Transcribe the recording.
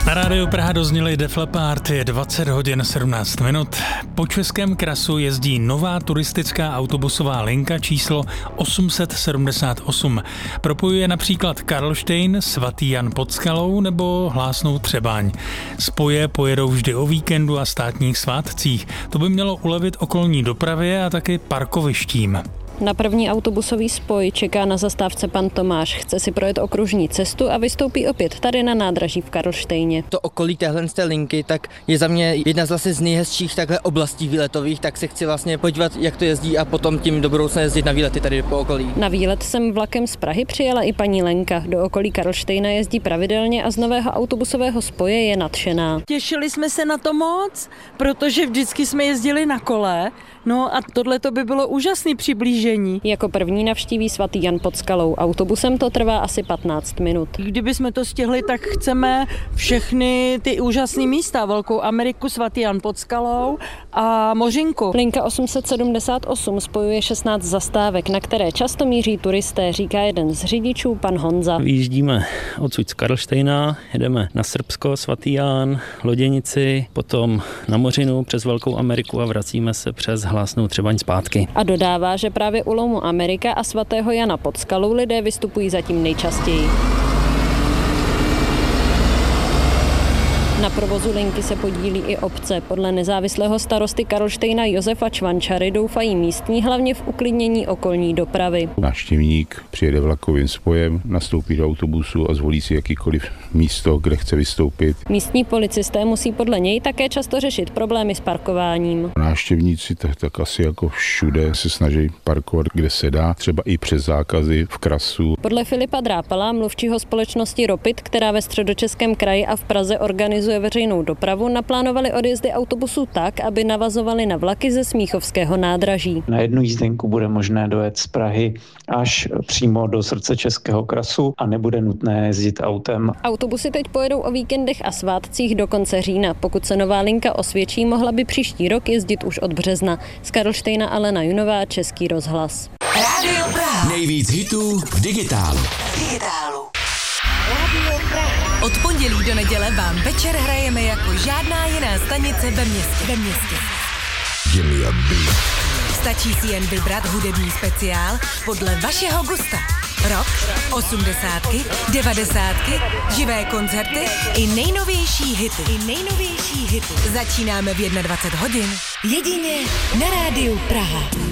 Na rádiu Praha dozněli Def Leppard, je 20 hodin 17 minut. Po českém Krasu jezdí nová turistická autobusová linka číslo 878. Propojuje například Karlštejn, Svatý Jan pod Skalou nebo Hlásnou Třebaň. Spoje pojedou vždy o víkendu a státních svátcích. To by mělo ulevit okolní dopravě a taky parkovištím. Na první autobusový spoj čeká na zastávce pan Tomáš. Chce si projet okružní cestu a vystoupí opět tady na nádraží v Karlštejně. To okolí téhle linky tak je za mě jedna z nejhezčích takhle oblastí výletových, tak se chci vlastně podívat, jak to jezdí a potom tím do budoucna jezdit na výlety tady po okolí. Na výlet sem vlakem z Prahy přijela i paní Lenka. Do okolí Karlštejna jezdí pravidelně a z nového autobusového spoje je nadšená. Těšili jsme se na to moc, protože vždycky jsme jezdili na kole. No a tohle to by bylo úžasný přiblížení. Jako první navštíví Svatý Jan pod Skalou. Autobusem to trvá asi 15 minut. Kdyby jsme to stihli, tak chceme všechny ty úžasné místa. Velkou Ameriku, Svatý Jan pod Skalou a Mořinku. Linka 878 spojuje 16 zastávek, na které často míří turisté, říká jeden z řidičů, pan Honza. Vyjíždíme odsud z Karlštejna, jedeme na Srbsko, Svatý Jan, Loděnici, potom na Mořinu přes Velkou Ameriku a vracíme se přes Hlásnou Třebaň zpátky. A dodává, že právě u lomu Amerika a Svatého Jana pod Skalou lidé vystupují zatím nejčastěji. Na provozu linky se podílí i obce. Podle nezávislého starosty Karlštejna Josefa Čvančary doufají místní hlavně v uklidnění okolní dopravy. Návštěvník přijede vlakovým spojem, nastoupí do autobusu a zvolí si jakýkoliv místo, kde chce vystoupit. Místní policisté musí podle něj také často řešit problémy s parkováním. Návštěvníci tak asi jako všude se snaží parkovat, kde se dá, třeba i přes zákazy v Krasu. Podle Filipa Drápala, mluvčího společnosti Ropit, která ve Středočeském kraji a v Praze organizuje veřejnou dopravu, naplánovali odjezdy autobusů tak, aby navazovaly na vlaky ze Smíchovského nádraží. Na jednu jízdenku bude možné dojet z Prahy až přímo do srdce Českého Krasu a nebude nutné jezdit autem. Autobusy teď pojedou o víkendech a svátcích do konce října. Pokud se nová linka osvědčí, mohla by příští rok jezdit už od března. Z Karlštejna Alena Junová, Český rozhlas. Rádio Praha. Nejvíc hitů v digitálu. Od pondělí do neděle vám večer hrajeme jako žádná jiná stanice ve městě. Give me a beat. Stačí si jen vybrat hudební speciál podle vašeho gusta. Rock, 80, 90, živé koncerty i nejnovější hity. Začínáme v 21 hodin. Jedině na Rádiu Praha.